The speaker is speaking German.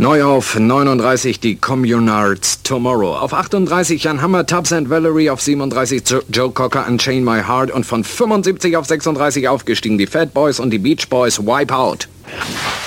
Neu auf 39 die Communards Tomorrow. Auf 38 Jan Hammer, Tubbs and Valerie. Auf 37 Joe Cocker, Unchain My Heart. Und von 75 auf 36 aufgestiegen die Fat Boys und die Beach Boys, Wipe Out.